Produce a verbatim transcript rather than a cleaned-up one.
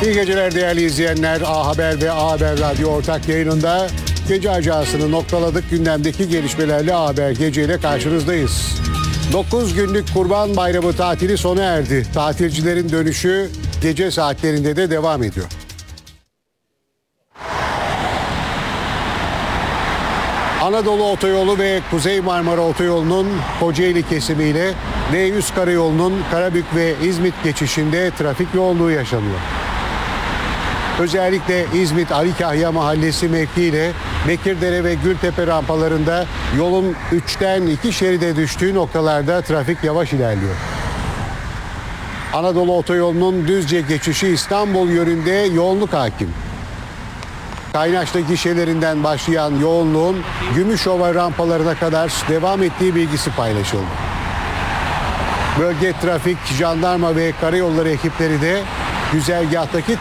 İyi geceler değerli izleyenler. A Haber ve A Haber Radyo ortak yayınında Gece Ajansı'nı noktaladık. Gündemdeki gelişmelerle A Haber Gece ile karşınızdayız. dokuz günlük Kurban Bayramı tatili sona erdi. Tatilcilerin dönüşü gece saatlerinde de devam ediyor. Anadolu Otoyolu ve Kuzey Marmara Otoyolu'nun Kocaeli kesimiyle D yüz Karayolu'nun Karabük ve İzmit geçişinde trafik yoğunluğu yaşanıyor. Özellikle İzmit Ali Kahya Mahallesi mevkiiyle Bekirdere ve Gültepe rampalarında yolun üçten iki şeride düştüğü noktalarda trafik yavaş ilerliyor. Anadolu Otoyolu'nun Düzce geçişi İstanbul yönünde yoğunluk hakim. Kaynaşlı gişelerinden başlayan yoğunluğun Gümüşova rampalarına kadar devam ettiği bilgisi paylaşıldı. Bölge trafik, jandarma ve karayolları ekipleri de güzergahtaki